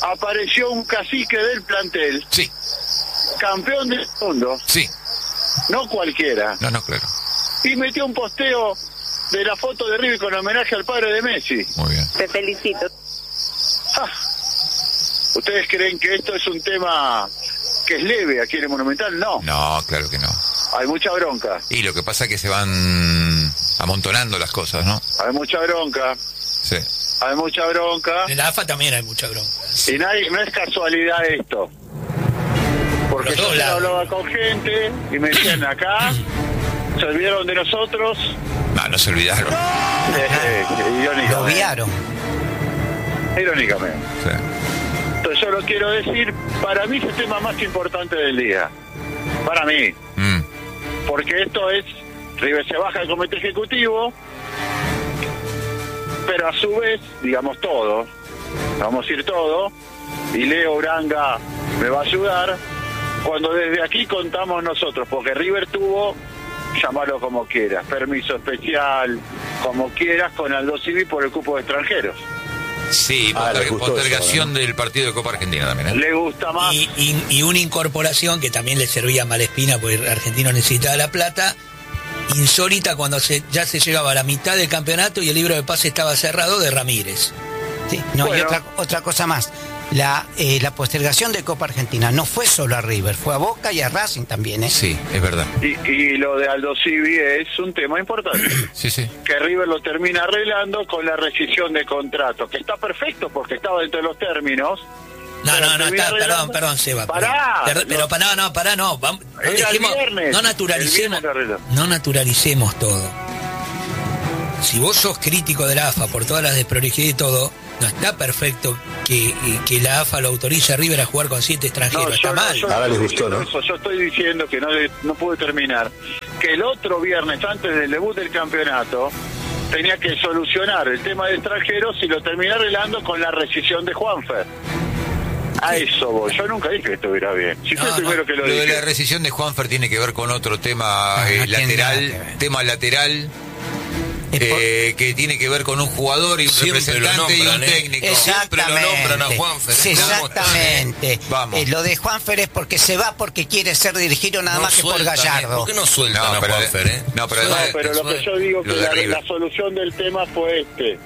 apareció un cacique del plantel, Sí, campeón del mundo, sí. no cualquiera, No, claro. y metió un posteo de la foto de River con homenaje al padre de Messi. Muy bien. Te felicito. Ah, ¿ustedes creen que esto es un tema que es leve aquí en el Monumental? No, No, claro que no. hay mucha bronca, Y lo que pasa es que se van amontonando las cosas, ¿no? hay mucha bronca, Sí. hay mucha bronca, En la AFA también hay mucha bronca. y no es casualidad esto. Porque Por yo todos lados. hablaba con gente y me decían, acá se olvidaron de nosotros, No se olvidaron. Lo irónicamente. obviaron. Irónicamente. Sí. Entonces yo lo quiero decir, para mí es el tema más importante del día. Para mí. Porque esto es, River se baja del comité ejecutivo, pero a su vez, digamos todo, vamos a ir todo, y Leo Uranga me va a ayudar, cuando desde aquí contamos nosotros, porque River tuvo, llamarlo como quieras, permiso especial, como quieras, con Aldo Civi por el cupo de extranjeros. Sí, les gustó postergación del partido de Copa Argentina también, ¿eh? Le gusta más. Y una incorporación que también le servía a Malespina, porque Argentino necesitaba la plata, insólita cuando ya se llegaba a la mitad del campeonato y el libro de pase estaba cerrado, de Ramírez. Sí, no, Bueno. y otra cosa más. La postergación de Copa Argentina no fue solo a River, fue a Boca y a Racing también, ¿eh? Sí, es verdad. Y lo de Aldo Civi es un tema importante. Sí. Que River lo termina arreglando con la rescisión de contrato, que está perfecto porque estaba dentro de los términos. No, termina arreglando. perdón, Seba. Pará. Pero pará, no. Vamos, Era el viernes. no El naturalicemos, viernes lo arregló. no naturalicemos todo. Si vos sos crítico de la AFA por todas las desprolijidades y todo, no está perfecto que la AFA lo autorice a River a jugar con 7 extranjeros. Está mal. Ahora les gustó, ¿no? Yo estoy diciendo que no pude terminar. Que el otro viernes, antes del debut del campeonato, tenía que solucionar el tema de extranjeros y lo terminé arreglando con la rescisión de Juanfer. A eso voy. Yo nunca dije que estuviera bien. Si fue el primero que lo Lo de dije. la rescisión de Juanfer tiene que ver con otro tema No tiene nada que lateral, ver. tema lateral, Es que tiene que ver con un jugador y un Siempre representante lo y un nombran, técnico. Siempre lo nombran a Juanfer. Sí, exactamente. Vamos. Lo de Juanfer es porque se va porque quiere ser dirigido nada más que por sueltan, Gallardo. ¿Por qué no sueltan No, a pero- Juanfer, eh? no, pero No, además- pero lo que yo digo que lo de River. la solución del tema fue este.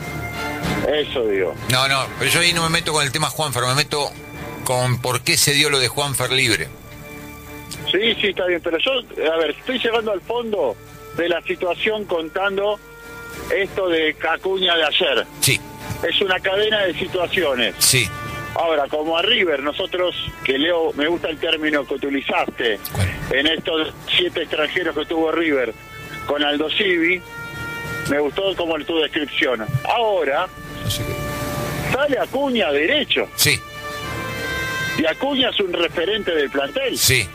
Eso digo. No, pero yo ahí no me meto con el tema Juanfer, me meto con por qué se dio lo de Juanfer libre. Sí, está bien, pero yo, a ver, estoy llegando al fondo de la situación contando esto de Acuña de ayer. Sí, Es una cadena de situaciones. sí. Ahora, como a River, nosotros, que Leo, me gusta el término que utilizaste, ¿Cuál? en estos 7 extranjeros que tuvo River con Aldo Civi, me gustó como tu descripción. Ahora, No sé qué. sale Acuña derecho, Sí, y Acuña es un referente del plantel. sí.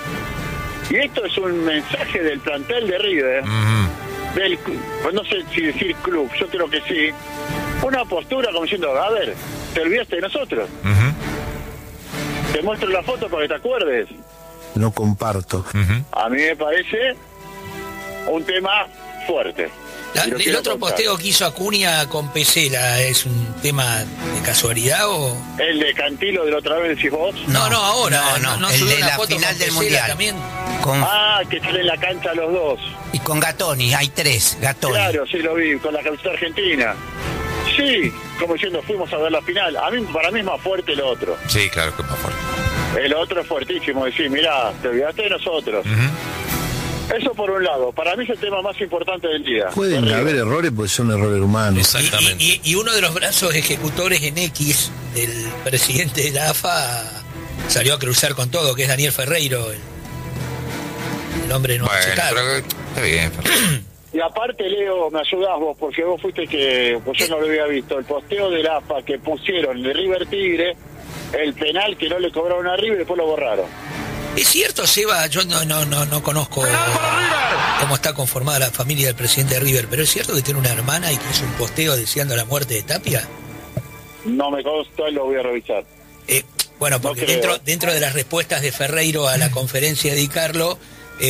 Y esto es un mensaje del plantel de River, del, pues no sé si decir club, yo creo que sí, una postura como diciendo, a ver, te olvidaste de nosotros, te muestro la foto para que te acuerdes. No comparto. A mí me parece un tema fuerte. Y lo ¿El quiero otro contar. posteo que hizo Acuña con Pesela es un tema de casualidad o...? El de Cantilo de la otra vez decís vos. No, ahora. No, el subió de una la foto final con del Pesela Mundial. también. Que sale en la cancha los dos. Y con Gatoni, hay 3, Gatoni. Claro, sí lo vi, con la camiseta argentina. Sí, como diciendo, fuimos a ver la final. Para mí es más fuerte el otro. Sí, claro que es más fuerte. El otro es fuertísimo, decir, mirá, te olvidaste de nosotros. Eso por un lado. Para mí es el tema más importante del día. Pueden Arriba. haber errores porque son errores humanos. Exactamente. Y uno de los brazos ejecutores en X del presidente de la AFA salió a cruzar con todo, que es Daniel Ferreiro, el hombre no Bueno, checado. pero está bien, Ferreiro. Y aparte, Leo, me ayudás vos, porque vos fuiste que, pues yo no lo había visto, el posteo del AFA que pusieron de River Tigre, el penal que no le cobraron a River y después lo borraron. Es cierto, Seba, yo no conozco cómo está conformada la familia del presidente de River, pero es cierto que tiene una hermana y que hizo un posteo deseando la muerte de Tapia. No me consta, lo voy a revisar. Bueno, porque No creo. dentro de las respuestas de Ferreiro a la conferencia de Di Carlo,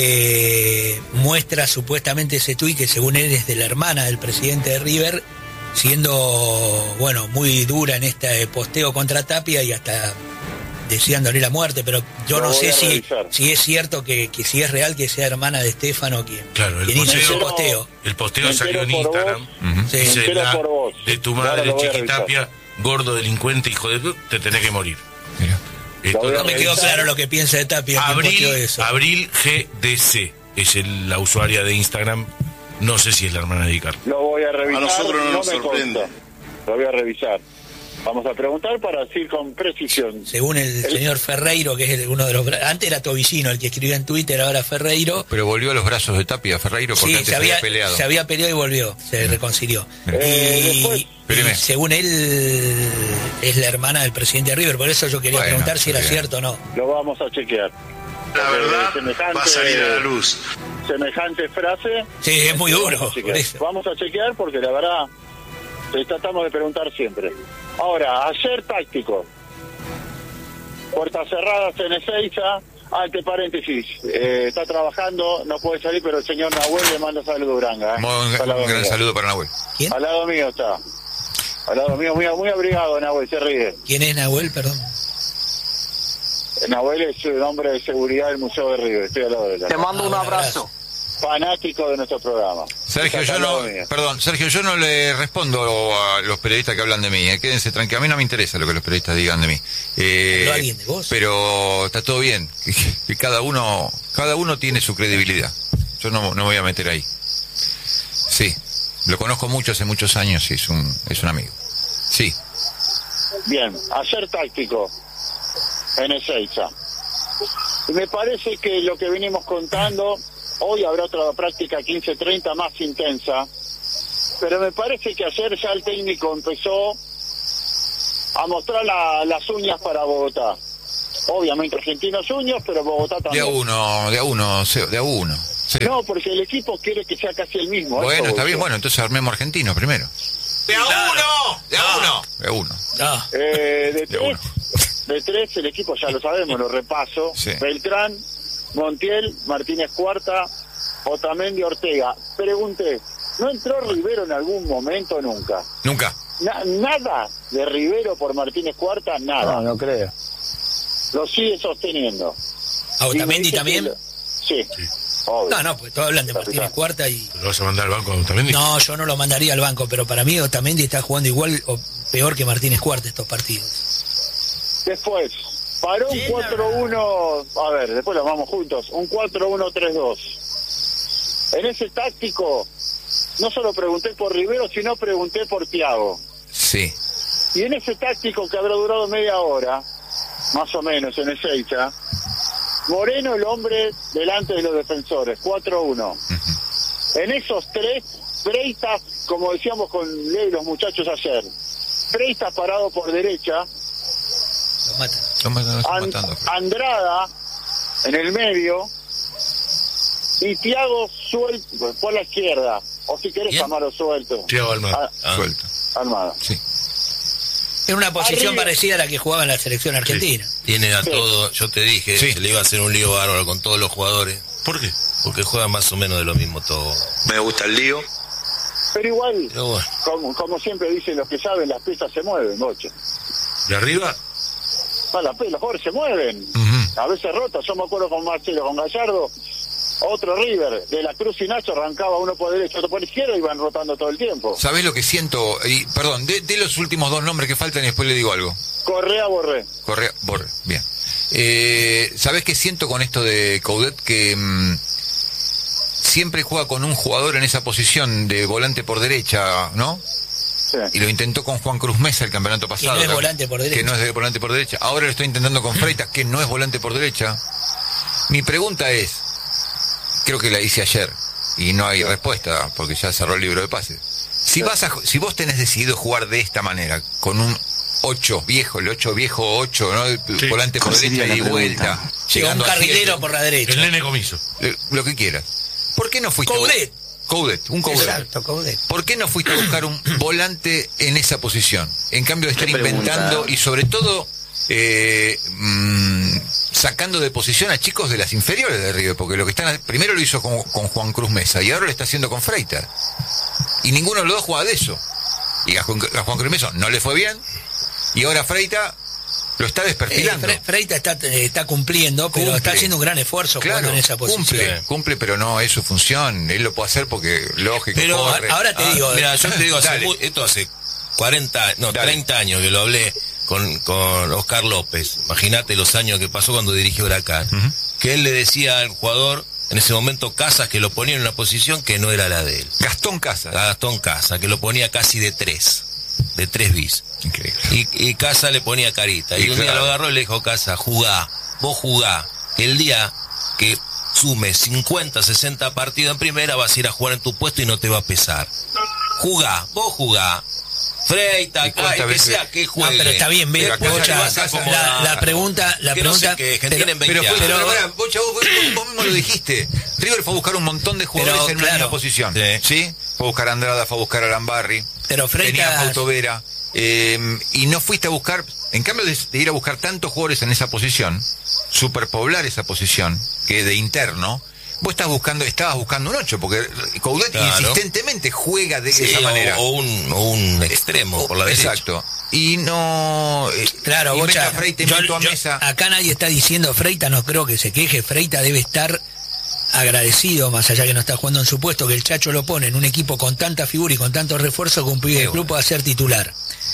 muestra supuestamente ese tuit que según él es de la hermana del presidente de River, siendo, bueno, muy dura en este posteo contra Tapia y hasta deseándole la muerte, pero yo no sé si es cierto que si es real que sea hermana de Estefano quien hizo ese posteo. El posteo salió en Instagram. Sí. Dice por vos. de tu Ahora madre, lo voy a Chiqui revisar. Tapia, gordo delincuente, hijo de te tenés que morir. Mira. Esto voy a No me quedó claro lo que piensa de Tapia. quien posteó eso. Abril GDC es la usuaria de Instagram. No sé si es la hermana de Icar. Lo voy a revisar. A nosotros no nos me sorprende. consta. Lo voy a revisar. Vamos a preguntar para decir con precisión. Según el señor Ferreiro, que es uno de los... Antes era Tobillino el que escribía en Twitter, ahora Ferreiro. Pero volvió a los brazos de Tapia, Ferreiro, porque Sí, antes había peleado. se había peleado y volvió, se reconcilió. Después, Espéreme. Y según él, es la hermana del presidente de River, por eso yo quería Bueno, preguntar si era bien. cierto o no. Lo vamos a chequear. La verdad Semejante- va a salir a la luz. Semejante frase. Sí, es muy duro, Vamos a por chequear. eso. Vamos a chequear porque la verdad tratamos de preguntar siempre. Ahora, ayer táctico. Puertas cerradas en Ezeiza. Entre paréntesis, está trabajando, no puede salir, pero el señor Nahuel le manda saludo a Uranga. Está al lado Un gran mío. saludo para Nahuel. ¿Quién? Al lado mío está. Al lado mío, muy abrigado Nahuel, se ríe. ¿Quién es Nahuel, perdón? Nahuel es el hombre de seguridad del Museo de River, estoy al lado de él. Te mando un abrazo. Fanático de nuestro programa. Sergio, Está yo al no, lado mío. perdón, Sergio, yo no le respondo a los periodistas que hablan de mí, quédense tranquilos, a mí no me interesa lo que los periodistas digan de mí. ¿Habló alguien de vos? Pero está todo bien, que cada uno tiene su credibilidad. Yo no me voy a meter ahí. Sí, lo conozco mucho hace muchos años y es un amigo. Sí. Bien, ayer táctico en Ezeiza. Y me parece que lo que venimos contando, hoy habrá otra práctica 15-30 más intensa, pero me parece que ayer ya el técnico empezó a mostrar las uñas para Bogotá. Obviamente Argentinos uñas, pero Bogotá De también. a uno. Sí. No, porque el equipo quiere que sea casi el mismo. Bueno, eso, está bien, Bogotá. bueno, entonces armemos argentinos primero. ¡De a uno! De a uno. Ah, De tres, el equipo ya lo sabemos, lo repaso. Sí. Beltrán, Montiel, Martínez Cuarta, Otamendi, Ortega. Pregunté, ¿no entró Rivero en algún momento? Nunca. Nunca. Nada de Rivero por Martínez Cuarta, nada. No creo. Lo sigue sosteniendo. ¿A Y me Otamendi dice también? Sí. Obvio. No, pues todos hablan de Martínez Capitán. Cuarta y... ¿Lo vas a mandar al banco también? No, yo no lo mandaría al banco, pero para mí Otamendi está jugando igual o peor que Martínez Cuarta estos partidos. Después, para un 4-1, a ver, después lo vamos juntos, un 4-1-3-2. En ese táctico, no solo pregunté por Rivero, sino pregunté por Thiago. Sí. Y en ese táctico que habrá durado media hora, más o menos, en Ezeiza, Moreno el hombre delante de los defensores, 4-1. En esos tres, Freitas, como decíamos con Ley los muchachos ayer, Freitas parado por derecha, Lo matan. Lo están matando. Andrada en el medio y Thiago suelto por la izquierda, o si querés ¿Quién? Amaro suelto. Thiago Almada. Suelto. Armada. Sí. Es una posición Arriba. parecida a la que jugaba en la selección argentina. Tiene a todo, yo te dije, Sí. se le iba a hacer un lío bárbaro con todos los jugadores, ¿Por qué? porque juegan más o menos de lo mismo todo. Me gusta el lío. Pero igual, Pero bueno, como siempre dicen los que saben, las piezas se mueven, Boche. ¿De arriba? Los jugadores se mueven. Ujú. A veces rotas. Yo me acuerdo con Marcelo, con Gallardo, otro River, de la Cruz y Nacho arrancaba uno por derecha, otro por izquierda y iban rotando todo el tiempo. ¿Sabés lo que siento? Y, perdón, de los últimos dos nombres que faltan y después le digo algo. Correa, Borré. Correa, Borre, bien. ¿Sabés qué siento con esto de Coudet? Que siempre juega con un jugador en esa posición de volante por derecha, ¿no? Sí. Y lo intentó con Juan Cruz Mesa el campeonato pasado. no es volante por derecha. Que no es de volante por derecha. Ahora lo estoy intentando con Freitas, que no es volante por derecha. Mi pregunta es, creo que la hice ayer, y no hay respuesta, porque ya cerró el libro de pases. Si vos tenés decidido jugar de esta manera, con un 8 viejo, el 8 viejo 8, ¿no? Sí. Volante por ¿Cuál sería derecha y la vuelta. pregunta? Sí, un llegando a carrilero 7, por la derecha. El nene comiso. lo que quieras. ¿Por qué no fuiste? Coudet. Un Coudet. Exacto, Coudet. ¿Por qué no fuiste a buscar un volante en esa posición? En cambio de estar Qué pregunta. inventando y sobre todo sacando de posición a chicos de las inferiores de River, porque lo que están primero lo hizo con Juan Cruz Mesa y ahora lo está haciendo con Freitas. Y ninguno de los dos juega de eso. Y a Juan Carlos Meso no le fue bien, y ahora Freita lo está desperfilando. Freita está cumpliendo, pero Cumple. está haciendo un gran esfuerzo jugando en esa posición. Cumple, pero no es su función. Él lo puede hacer porque, lógico, Pero corre. ahora te digo, mira, yo te digo, Dale. esto hace 30 Dale. años que lo hablé con Oscar López. Imagínate los años que pasó cuando dirigió Huracán. Que él le decía al jugador, en ese momento Casas, que lo ponía en una posición que no era la de él. Gastón Casas. A Gastón Casas, que lo ponía casi de 3 bis. Increíble. Y Casa le ponía carita. Y un día claro. lo agarró y le dijo, Casa, vos jugá. El día que sumes 50, 60 partidos en primera, vas a ir a jugar en tu puesto y no te va a pesar. Vos jugá. Freita, ¿Y cuántas que veces? sea que juegue. No, pero está bien, ve, Pero Bocha, te vas a acomodar. la pregunta, Que no se quejen, tienen 20 años. Pero pará, Bocha, vos mismo lo dijiste. River fue a buscar un montón de jugadores Pero, en una claro. misma posición. Sí. ¿Sí? Fue a buscar a Andrada, fue a buscar a Arambarri. Pero Tenía Freita, a Fautovera. Y no fuiste a buscar, en cambio de ir a buscar tantos jugadores en esa posición, superpoblar esa posición, que de interno, vos estabas buscando un 8, porque Coudet Claro. insistentemente juega de Sí, esa manera. o un extremo por la derecha. Exacto. Y no... claro, inventa Bocha, Freita, inventó a Mesa. acá nadie está diciendo Freita, no creo que se queje, Freita debe estar agradecido, más allá que no está jugando en su puesto, que el Chacho lo pone en un equipo con tanta figura y con tantos refuerzos que un pibe del club pueda ser titular.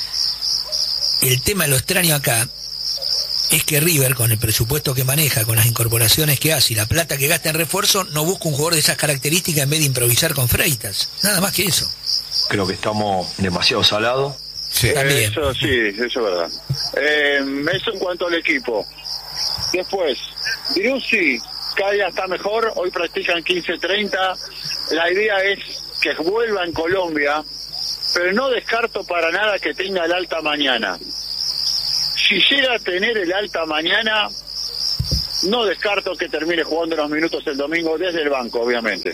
El tema, lo extraño acá, es que River, con el presupuesto que maneja, con las incorporaciones que hace y la plata que gasta en refuerzo, no busca un jugador de esas características en vez de improvisar con Freitas. Nada más que eso. Creo que estamos demasiado salados. Sí. También. Eso sí, eso es verdad. Eso en cuanto al equipo. Después, Driussi, cada día está mejor, hoy practican 15-30. La idea es que vuelva en Colombia, pero no descarto para nada que tenga el alta mañana. Si llega a tener el alta mañana, no descarto que termine jugando unos minutos el domingo desde el banco, obviamente.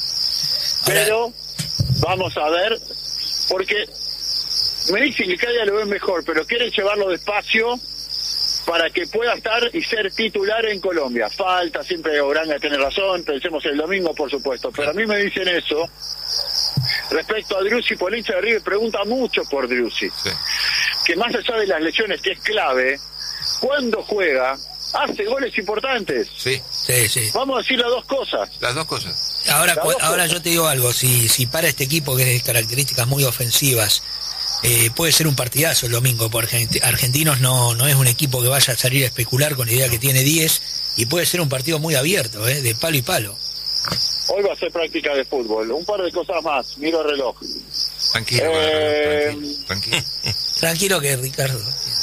Pero vamos a ver, porque me dicen que cada día lo ven mejor, pero quieren llevarlo despacio para que pueda estar y ser titular en Colombia. Falta, siempre Oranga tiene razón, pensemos el domingo, por supuesto, pero a mí me dicen eso. Respecto a Driussi, por el hincha de River pregunta mucho por Driussi, que más allá de las lesiones, que es clave, cuando juega, hace goles importantes. Sí, Sí. Vamos a decir las dos cosas. las dos cosas. Ahora yo te digo algo, si para este equipo que es de características muy ofensivas, puede ser un partidazo el domingo, porque Argentinos no es un equipo que vaya a salir a especular con la idea que tiene 10, y puede ser un partido muy abierto, de palo y palo. Hoy va a ser práctica de fútbol. Un par de cosas más, miro el reloj. Tranquilo, tranquilo. Tranquilo que Ricardo.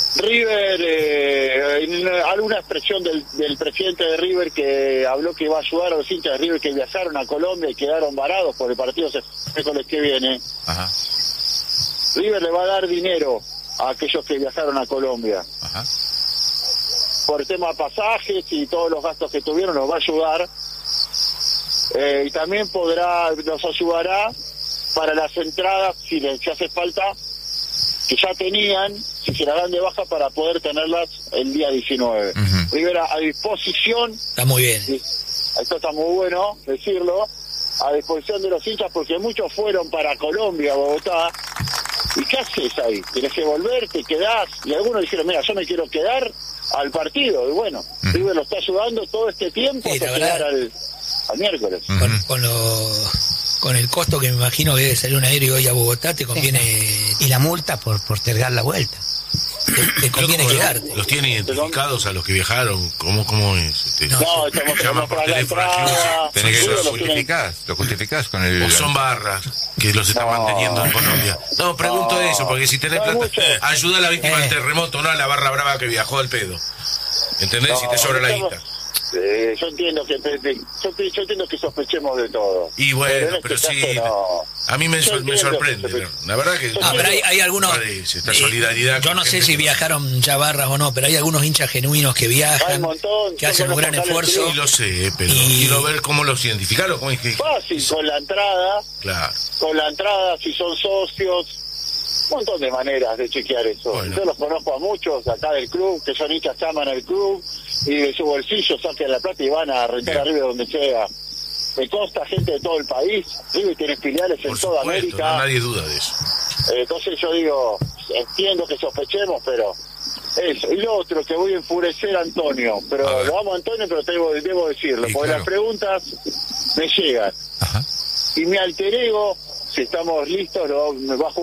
River, alguna expresión del presidente de River que habló que iba a ayudar a los hinchas de River que viajaron a Colombia y quedaron varados por el partido miércoles que viene. Ajá. River le va a dar dinero a aquellos que viajaron a Colombia. Ajá. Por el tema de pasajes y todos los gastos que tuvieron, nos va a ayudar. Y también nos ayudará para las entradas, si hace falta, que ya tenían, si se la dan de baja, para poder tenerlas el día 19. River a disposición. Está muy bien. Esto está muy bueno decirlo, a disposición de los hinchas, porque muchos fueron para Colombia, Bogotá. ¿Y qué haces ahí? ¿Tienes que volver? ¿Te quedás? Y algunos dijeron, mira, yo me quiero quedar al partido. Y bueno, River lo está ayudando todo este tiempo Sí, la hasta llegar verdad. al miércoles. Con el costo que me imagino que debe salir un aéreo hoy a Bogotá, te conviene, Y la multa por tergar la vuelta. te conviene quedarte. ¿Los tienen identificados a los que viajaron? ¿Cómo es? No, estamos Llaman por para la teléfono entrada. Tenés que River Lo lo tiene- justificás con el... ¿O son barras que los están manteniendo en Colombia? No, pregunto eso, porque si tenés No hay plata, mucho. ayuda a la víctima del terremoto, no a la barra brava que viajó al pedo. ¿Entendés? Si te sobra la estamos- guita. yo entiendo yo entiendo que sospechemos de todo. Y bueno, en este pero sí, caso no. a mí me Yo entiendo sorprende. que- La verdad que... Ah, pero hay algunos. Parece, esta solidaridad Yo con no sé gente si que- viajaron ya barras o no, pero hay algunos hinchas genuinos que Hay un viajan, montón. que hacen un gran esfuerzo. Sí, lo sé, pero Y- quiero ver cómo los identificaron. ¿Cómo es que...? Fácil, con la entrada, si son socios, un montón de maneras de chequear eso. Bueno. Yo los conozco a muchos acá del club, que son hinchas que aman el club, y de su bolsillo sacan la plata y van a rentar a River donde sea. Me consta gente de todo el país, River tiene filiales en Por toda supuesto, América. no, nadie duda de eso. Entonces yo digo, entiendo que sospechemos, pero eso. Y lo otro, que voy a enfurecer a Antonio, pero lo amo a Antonio, pero debo decirlo, Sí, porque claro. las preguntas me llegan. Ajá. Y mi alter ego, si estamos listos, me va a jugar